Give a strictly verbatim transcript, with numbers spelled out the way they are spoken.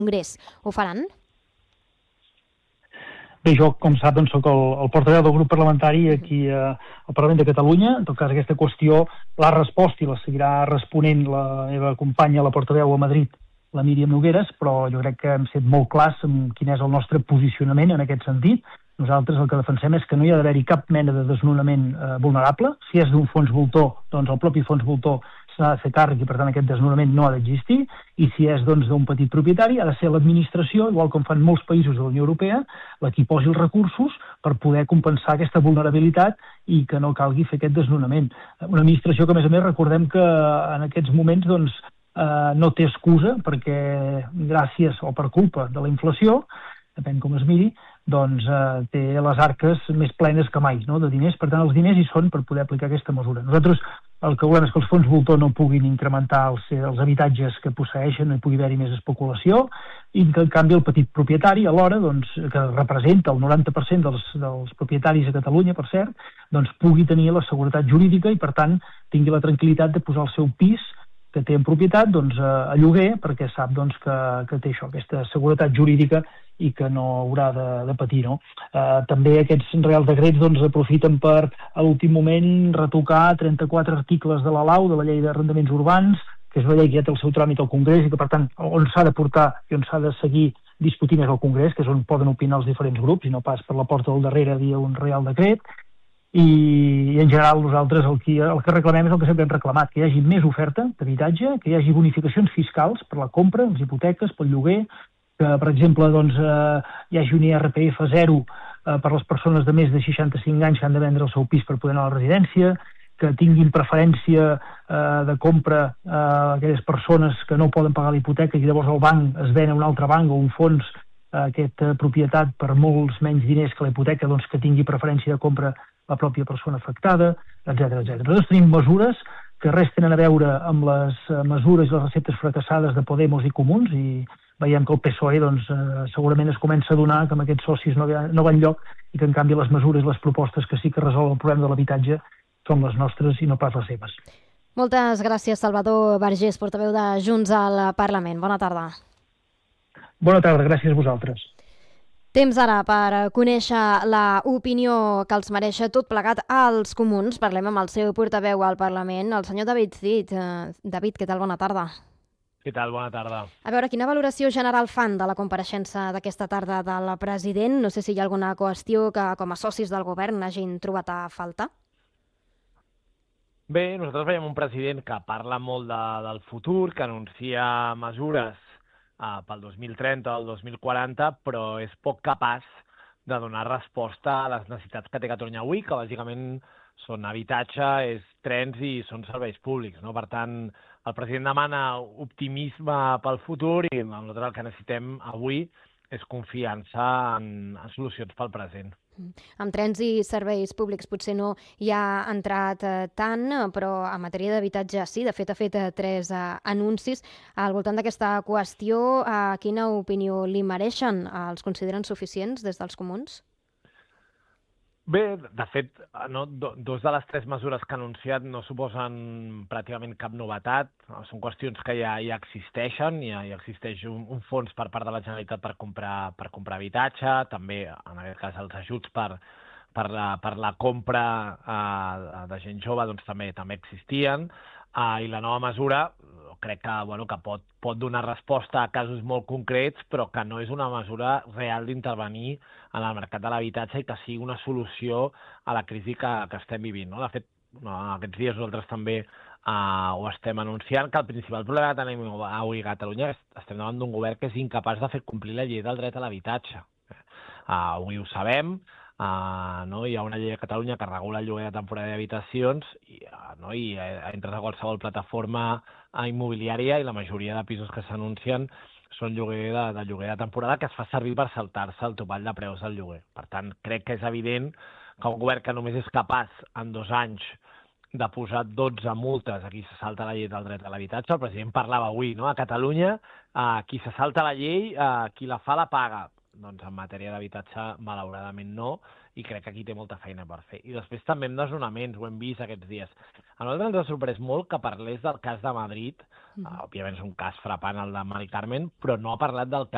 Congrés. Ho faran? Bé, jo, com sap, doncs, soc el, el portaveu del grup parlamentari aquí eh, al Parlament de Catalunya. En tot cas, aquesta qüestió l'ha respost i la seguirà responent la meva companya, la portaveu a Madrid, la Míriam Nogueras, però jo crec que hem set molt clars en quin és el nostre posicionament en aquest sentit. Nosaltres el que defensem és que no hi ha d'haver-hi cap mena de desnonament eh, vulnerable. Si és d'un fons voltor, doncs el propi fons voltor s'ha de fer càrrec i, per tant, aquest desnonament no ha d'existir. I si és doncs d'un petit propietari, ha de ser l'administració, igual com fan molts països de la Unió Europea, la qui posi els recursos per poder compensar aquesta vulnerabilitat i que no calgui fer aquest desnonament. Una administració que, a més a més, recordem que en aquests moments doncs, eh, no té excusa perquè gràcies o per culpa de la inflació, depèn com es miri, doncs eh, té les arques més plenes que mai, no?, de diners. Per tant, els diners hi són per poder aplicar aquesta mesura. Nosaltres el que volem és que els fons voltor no puguin incrementar els, els habitatges que posseixen, no hi pugui haver-hi més especulació, i que, en canvi, el petit propietari, alhora, doncs, que representa el noranta per cent dels, dels propietaris a Catalunya, per cert, doncs pugui tenir la seguretat jurídica i, per tant, tingui la tranquil·litat de posar el seu pis que té en propietat doncs, a lloguer, perquè sap doncs, que, que té això, aquesta seguretat jurídica i que no haurà de, de patir. No? Eh, també aquests Reals Decrets doncs, aprofiten per, a l'últim moment, retocar trenta-quatre articles de la Lau, de la Llei d'Arrendaments Urbans, que és una llei que ja té el seu tràmit al Congrés i que, per tant, on s'ha de portar i on s'ha de seguir discutint és al Congrés, que és on poden opinar els diferents grups i no pas per la porta del darrere via un Real Decret. I, i en general nosaltres el que, el que reclamem és el que sempre hem reclamat, que hi hagi més oferta d'habitatge, que hi hagi bonificacions fiscals per la compra, les hipoteques, pel lloguer, que, per exemple, doncs, eh, hi hagi un I R P F zero eh, per les persones de més de seixanta-cinc anys que han de vendre el seu pis per poder anar a la residència, que tinguin preferència eh, de compra eh, aquelles persones que no poden pagar la hipoteca i llavors el banc es ven a un altre banc o un fons eh, aquesta propietat per molts menys diners que la hipoteca, doncs que tingui preferència de compra la pròpia persona afectada, etcètera, etcètera. Nosaltres tenim mesures que res tenen a veure amb les mesures i les receptes fracassades de Podemos i Comuns, i veiem que el P S O E doncs, eh, segurament es comença a donar que amb aquests socis no, no va enlloc i que, en canvi, les mesures i les propostes que sí que resolen el problema de l'habitatge són les nostres i no pas les seves. Moltes gràcies, Salvador Vergés, portaveu de Junts al Parlament. Bona tarda. Bona tarda, gràcies a vosaltres. Temps ara per conèixer l'opinió que els mereix tot plegat als comuns. Parlem amb el seu portaveu al Parlament, el senyor David Cid. David, què tal? Bona tarda. Què tal? Bona tarda. A veure, quina valoració general fan de la compareixença d'aquesta tarda del president? No sé si hi ha alguna qüestió que, com a socis del govern, hagin trobat a faltar. Bé, nosaltres veiem un president que parla molt de, del futur, que anuncia mesures Uh, pel dos mil trenta o el dos mil quaranta, però és poc capaç de donar resposta a les necessitats que té Catalunya avui, que bàsicament són habitatge, és trens i són serveis públics. No? Per tant, el president demana optimisme pel futur i nosaltres el que necessitem avui és confiança en, en solucions pel present. Amb trens i serveis públics potser no hi ha entrat eh, tant, però en matèria d'habitatge sí. De fet, ha fet eh, tres eh, anuncis al voltant d'aquesta qüestió. Eh, quina opinió li mereixen? Els consideren suficients des dels comuns? Bé, de fet, no, dos de les tres mesures que ha anunciat no suposen pràcticament cap novetat. Són qüestions que ja, ja existeixen, ja, ja existeix un, un fons per part de la Generalitat per comprar, per comprar habitatge, també, en aquest cas, els ajuts per, per, la, per la compra eh, de gent jove doncs, també, també existien, eh, i la nova mesura crec que, bueno, que pot, pot donar resposta a casos molt concrets, però que no és una mesura real d'intervenir en el mercat de l'habitatge i que sigui una solució a la crisi que, que estem vivint. No? De fet, no, aquests dies nosaltres també uh, ho estem anunciant, que el principal problema que tenim avui a Catalunya és que estem davant d'un govern que és incapaç de fer complir la llei del dret a l'habitatge. Uh, avui ho sabem, uh, no? Hi ha una llei a Catalunya que regula el lloguer de temporada d'habitacions i, uh, no? I ha entrat a qualsevol plataforma uh, immobiliària i la majoria de pisos que s'anuncien són lloguer de, de lloguer de temporada que es fa servir per saltar-se el topall de preus del lloguer. Per tant, crec que és evident que un govern que només és capaç en dos anys de posar dotze multes a qui se salta la llei del dret a l'habitatge, el president parlava avui, no? A Catalunya, a qui se salta la llei, a qui la fa la paga. Doncs en matèria d'habitatge, malauradament no, i crec que aquí té molta feina per fer. I després també amb desnonaments, ho hem vist aquests dies. A nosaltres ens ha sorprès molt que parlés del cas de Madrid, uh, òbviament és un cas frapant el de Mari Carmen, però no ha parlat del cas